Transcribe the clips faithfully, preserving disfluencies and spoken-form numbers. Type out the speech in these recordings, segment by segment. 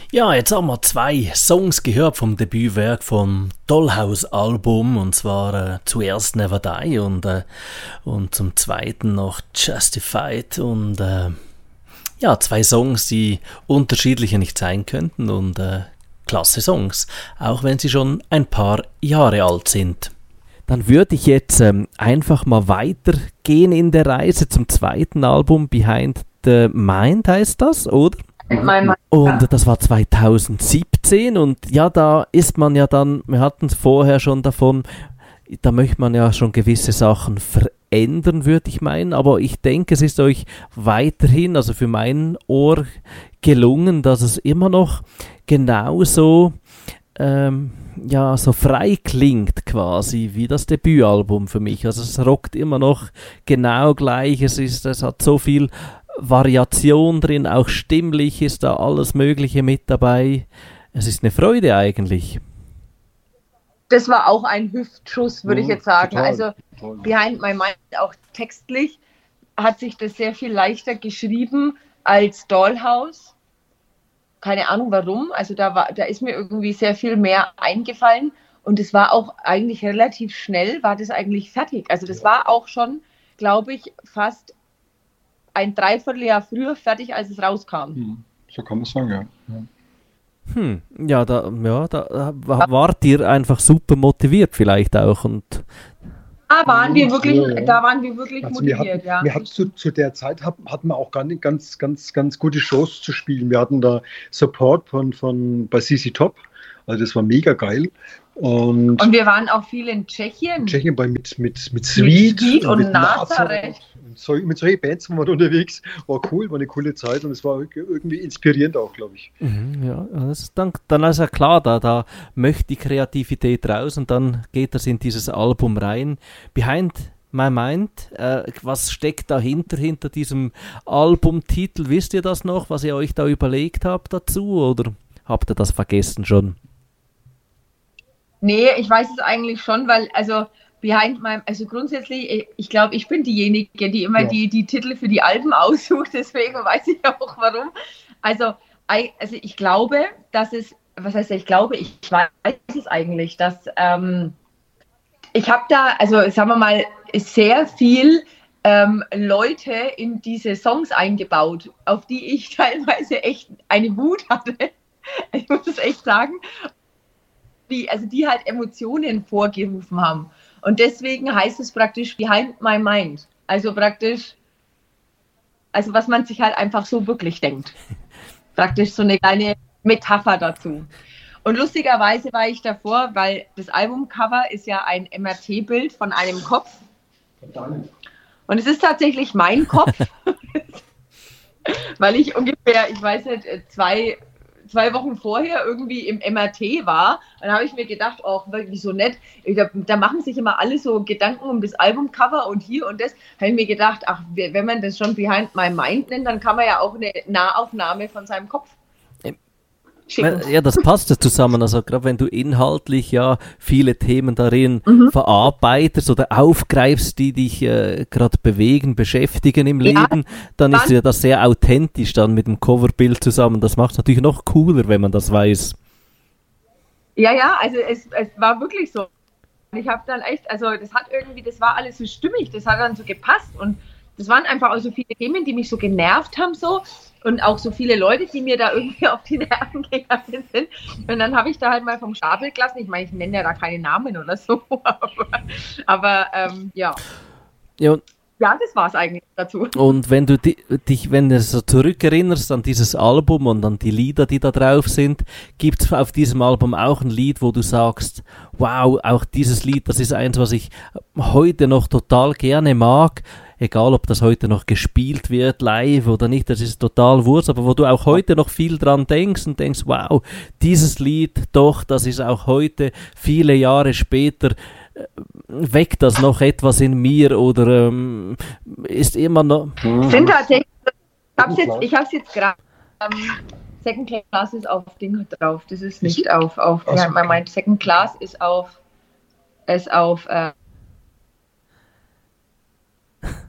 Ja, jetzt haben wir zwei Songs gehört vom Debütwerk vom Dollhouse-Album, und zwar äh, zuerst Never Die und, äh, und zum zweiten noch Justified, und äh, ja, zwei Songs, die unterschiedlicher nicht sein könnten, und äh, klasse Songs, auch wenn sie schon ein paar Jahre alt sind. Dann würde ich jetzt ähm, einfach mal weitergehen in der Reise zum zweiten Album, Behind the Mind heißt das, oder? Mein Und das war zweitausendsiebzehn, und ja, da ist man ja dann, wir hatten es vorher schon davon, da möchte man ja schon gewisse Sachen verändern, würde ich meinen, aber ich denke, es ist euch weiterhin, also für mein Ohr, gelungen, dass es immer noch genauso ähm, ja, so frei klingt quasi wie das Debütalbum für mich. Also es rockt immer noch genau gleich, es ist, es hat so viel Variation drin, auch stimmlich ist da alles Mögliche mit dabei. Es ist eine Freude eigentlich. Das war auch ein Hüftschuss, würde Mhm, ich jetzt sagen. total, Also total. Behind My Mind, auch textlich, hat sich das sehr viel leichter geschrieben als Dollhouse. Keine Ahnung warum. Also da, war, da ist mir irgendwie sehr viel mehr eingefallen. Und es war auch eigentlich relativ schnell, war das eigentlich fertig. Also das war auch schon, glaube ich, fast ein Dreivierteljahr früher fertig, als es rauskam. Hm, so kann man sagen, ja. ja. Hm, ja, da, ja, da wart ihr einfach super motiviert vielleicht auch, und Da waren wir wirklich, Ja, ja. da waren wir wirklich Also wir motiviert, hatten, ja. wir hatten zu, zu der Zeit hat, hatten wir auch gar nicht ganz, ganz, ganz gute Shows zu spielen. Wir hatten da Support von, von bei C C Top, also das war mega geil. Und, Und wir waren auch viel in Tschechien. in Tschechien bei, mit, mit, mit Sweet, Sweet und mit Nazareth. Und so, mit solchen Bands waren wir unterwegs. War cool, war eine coole Zeit, und es war irgendwie inspirierend auch, glaube ich. mhm, ja, das ist dann, dann ist ja klar, da, da möchte die Kreativität raus, und dann geht das in dieses Album rein. Behind My Mind, äh, was steckt dahinter, hinter diesem Albumtitel? Wisst ihr das noch, was ihr euch da überlegt habt dazu, oder habt ihr das vergessen schon? Nee, ich weiß es eigentlich schon, weil, also, Behind My, also grundsätzlich, ich, ich glaube, ich bin diejenige, die immer Ja. die, die Titel für die Alben aussucht, deswegen weiß ich auch warum. Also, I, also ich glaube, dass es, was heißt ich glaube, ich weiß es eigentlich, dass ähm, ich habe da, also sagen wir mal, sehr viel ähm, Leute in diese Songs eingebaut, auf die ich teilweise echt eine Wut hatte. Ich muss es echt sagen. Die, also die halt Emotionen vorgerufen haben. Und deswegen heißt es praktisch Behind My Mind. Also praktisch, also was man sich halt einfach so wirklich denkt. Praktisch so eine kleine Metapher dazu. Und lustigerweise war ich davor, weil das Albumcover ist ja ein M R T-Bild von einem Kopf. Und es ist tatsächlich mein Kopf. Weil ich ungefähr, ich weiß nicht, zwei... zwei Wochen vorher irgendwie im M R T war, dann habe ich mir gedacht, oh, wieso nett, da, da machen sich immer alle so Gedanken um das Albumcover und hier und das, habe ich mir gedacht, ach, wenn man das schon Behind My Mind nennt, dann kann man ja auch eine Nahaufnahme von seinem Kopf schicken. Ja, das passt ja zusammen, also gerade wenn du inhaltlich ja viele Themen darin Mhm. verarbeitest oder aufgreifst, die dich äh, gerade bewegen, beschäftigen im Ja, Leben, dann ist dann- ja das sehr authentisch dann mit dem Coverbild zusammen. Das macht es natürlich noch cooler, wenn man das weiß. Ja, ja, also es, es war wirklich so. Ich habe dann echt, also das hat irgendwie, das war alles so stimmig, das hat dann so gepasst, und das waren einfach auch so viele Themen, die mich so genervt haben so, und auch so viele Leute, die mir da irgendwie auf die Nerven gegangen sind. Und dann habe ich da halt mal vom Stapel gelassen. Ich meine, ich nenne ja da keine Namen oder so, aber, aber ähm, ja. Ja, und Ja, das war es eigentlich dazu. Und wenn du di- dich, wenn du so zurückerinnerst an dieses Album und an die Lieder, die da drauf sind, gibt es auf diesem Album auch ein Lied, wo du sagst, wow, auch dieses Lied, das ist eins, was ich heute noch total gerne mag, egal ob das heute noch gespielt wird, live oder nicht, das ist total Wurst, aber wo du auch heute noch viel dran denkst und denkst, wow, dieses Lied, doch, das ist auch heute, viele Jahre später, weckt das noch etwas in mir, oder ähm, ist immer noch... Sind tatsächlich, ich habe es jetzt, ich hab's jetzt gerade, ähm, Second Class ist auf Ding drauf, das ist nicht auf, auf Ach so, ja, mein, mein Second Class ist auf, ist auf, äh,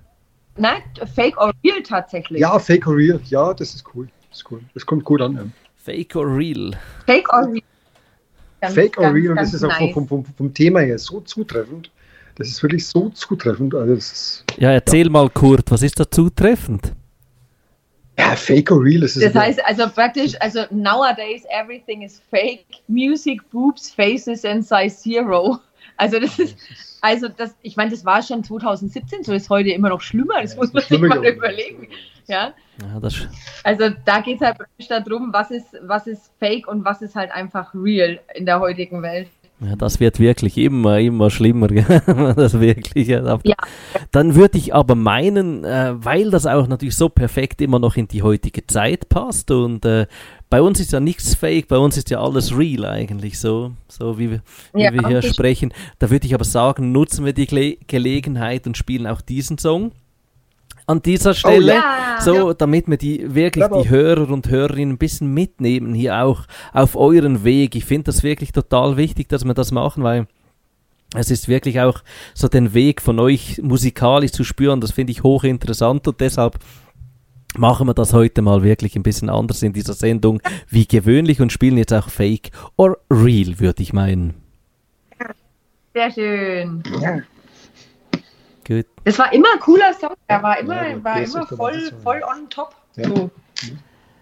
nein, Fake or Real tatsächlich. Ja, Fake or Real, ja, das ist cool. Das ist cool. Das kommt gut an. Ja. Fake or real? Fake or real. Ganz, Fake or real, und das ist auch nice. vom, vom, vom Thema her so zutreffend. Das ist wirklich so zutreffend. Also das ist, ja, erzähl ja. mal, Kurt, was ist da zutreffend? Ja, Fake or real. Das, ist das heißt also praktisch, also nowadays everything is fake. Music, boobs, faces and size zero. Also das ist, also das, ich meine, das war schon zwanzig siebzehn, so ist heute immer noch schlimmer. Das ja, muss man sich mal überlegen. Ja. Ja, das also da geht es halt darum, was ist, was ist fake und was ist halt einfach real in der heutigen Welt. Ja, das wird wirklich immer, immer schlimmer. Das wirklich. Ja. Ja. Dann würde ich aber meinen, äh, weil das auch natürlich so perfekt immer noch in die heutige Zeit passt und äh, bei uns ist ja nichts fake, bei uns ist ja alles real eigentlich, so, so wie, wir, wie ja, wir hier sprechen. Da würde ich aber sagen, nutzen wir die Gle- Gelegenheit und spielen auch diesen Song an dieser Stelle, oh, ja. so, damit wir die wirklich ja, die Hörer und Hörerinnen ein bisschen mitnehmen, hier auch auf euren Weg. Ich finde das wirklich total wichtig, dass wir das machen, weil es ist wirklich auch so den Weg von euch musikalisch zu spüren, das finde ich hochinteressant und deshalb machen wir das heute mal wirklich ein bisschen anders in dieser Sendung wie gewöhnlich und spielen jetzt auch Fake or Real, würde ich meinen. Sehr schön. Ja. Gut. Das war immer ein cooler Song, der war immer, ja, war immer voll, voll on top. Ja. So.